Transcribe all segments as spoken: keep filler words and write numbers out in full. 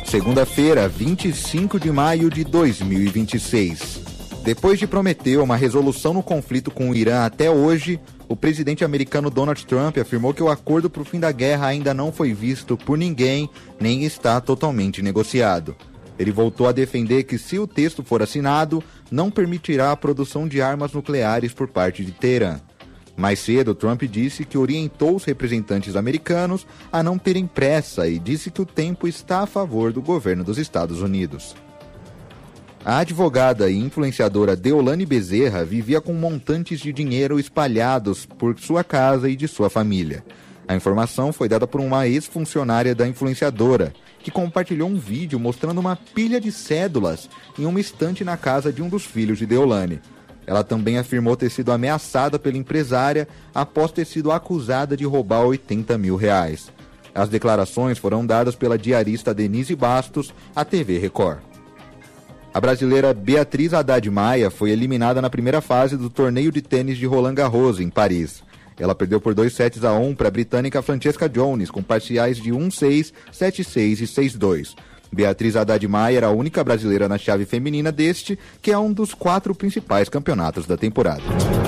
Segunda-feira, vinte e cinco de maio de dois mil e vinte e seis. Depois de prometer uma resolução no conflito com o Irã até hoje, o presidente americano Donald Trump afirmou que o acordo para o fim da guerra ainda não foi visto por ninguém, nem está totalmente negociado. Ele voltou a defender que, se o texto for assinado, não permitirá a produção de armas nucleares por parte de Teherã. Mais cedo, Trump disse que orientou os representantes americanos a não terem pressa e disse que o tempo está a favor do governo dos Estados Unidos. A advogada e influenciadora Deolane Bezerra vivia com montantes de dinheiro espalhados por sua casa e de sua família. A informação foi dada por uma ex-funcionária da influenciadora, que compartilhou um vídeo mostrando uma pilha de cédulas em uma estante na casa de um dos filhos de Deolane. Ela também afirmou ter sido ameaçada pela empresária após ter sido acusada de roubar oitenta mil reais. As declarações foram dadas pela diarista Denise Bastos à T V Record. A brasileira Beatriz Haddad Maia foi eliminada na primeira fase do torneio de tênis de Roland Garros, em Paris. Ela perdeu por dois sets a um para a britânica Francesca Jones, com parciais de um a seis, sete a seis e seis a dois. Beatriz Haddad Maia era a única brasileira na chave feminina deste, que é um dos quatro principais campeonatos da temporada.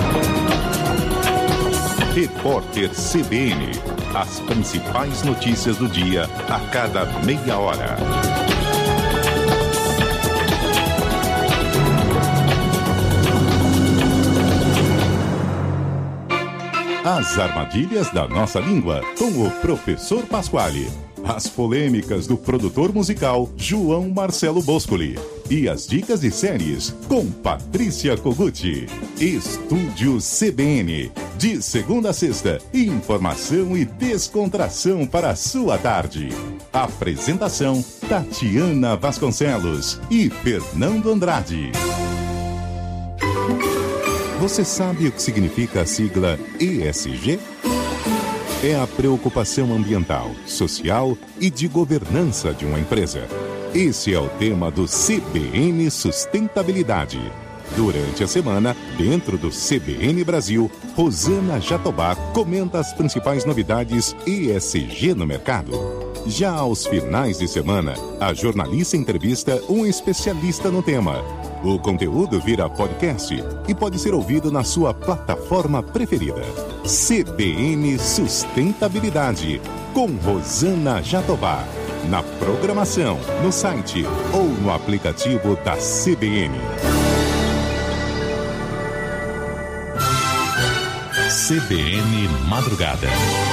Repórter C B N. As principais notícias do dia a cada meia hora. As armadilhas da nossa língua, com o professor Pasquale. As polêmicas do produtor musical João Marcelo Boscoli. E as dicas de séries com Patrícia Koguchi. Estúdio C B N. De segunda a sexta, informação e descontração para a sua tarde. Apresentação Tatiana Vasconcelos e Fernando Andrade. Você sabe o que significa a sigla E S G? É a preocupação ambiental, social e de governança de uma empresa. Esse é o tema do C B N Sustentabilidade. Durante a semana, dentro do C B N Brasil, Rosana Jatobá comenta as principais novidades E S G no mercado. Já aos finais de semana, a jornalista entrevista um especialista no tema. O conteúdo vira podcast e pode ser ouvido na sua plataforma preferida. C B N Sustentabilidade, com Rosana Jatobá. Na programação, no site ou no aplicativo da C B N. C B N Madrugada.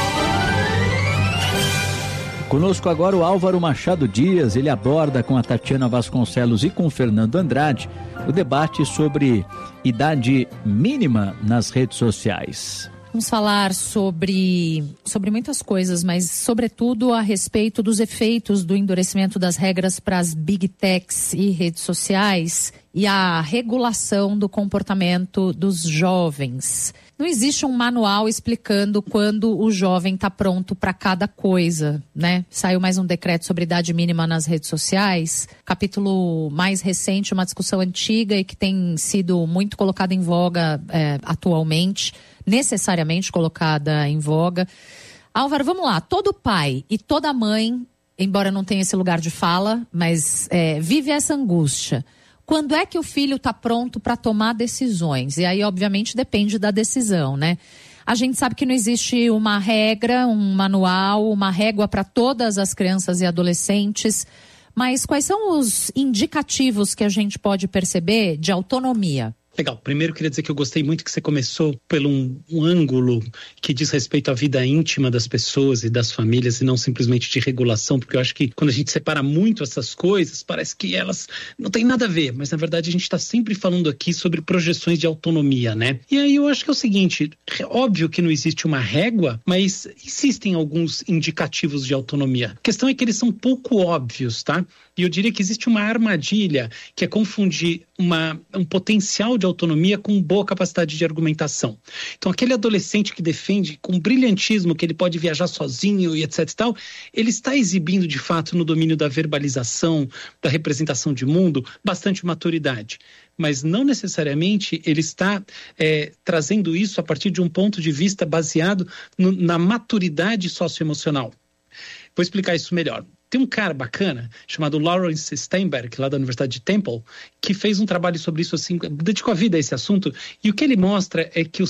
Conosco agora o Álvaro Machado Dias. Ele aborda com a Tatiana Vasconcelos e com o Fernando Andrade o debate sobre idade mínima nas redes sociais. Vamos falar sobre, sobre muitas coisas, mas sobretudo a respeito dos efeitos do endurecimento das regras para as big techs e redes sociais e a regulação do comportamento dos jovens. Não existe um manual explicando quando o jovem está pronto para cada coisa, né? Saiu mais um decreto sobre idade mínima nas redes sociais, capítulo mais recente, uma discussão antiga e que tem sido muito colocada em voga é, atualmente, necessariamente colocada em voga. Álvaro, vamos lá. Todo pai e toda mãe, embora não tenha esse lugar de fala, mas é, vive essa angústia. Quando é que o filho está pronto para tomar decisões? E aí, obviamente, depende da decisão, né? A gente sabe que não existe uma regra, um manual, uma régua para todas as crianças e adolescentes, mas quais são os indicativos que a gente pode perceber de autonomia? Legal. Primeiro, queria dizer que eu gostei muito que você começou pelo um, um ângulo que diz respeito à vida íntima das pessoas e das famílias e não simplesmente de regulação, porque eu acho que quando a gente separa muito essas coisas, parece que elas não têm nada a ver, mas na verdade a gente está sempre falando aqui sobre projeções de autonomia, né? E aí eu acho que é o seguinte, é óbvio que não existe uma régua, mas existem alguns indicativos de autonomia. A questão é que eles são pouco óbvios, tá? E eu diria que existe uma armadilha que é confundir uma, um potencial de autonomia com boa capacidade de argumentação. Então, aquele adolescente que defende com brilhantismo que ele pode viajar sozinho e etc e tal, ele está exibindo, de fato, no domínio da verbalização, da representação de mundo, bastante maturidade. Mas não necessariamente ele está é, trazendo isso a partir de um ponto de vista baseado no, na maturidade socioemocional. Vou explicar isso melhor. Tem um cara bacana chamado Lawrence Steinberg, lá da Universidade de Temple, que fez um trabalho sobre isso, assim, dedicou a vida a esse assunto, e o que ele mostra é que o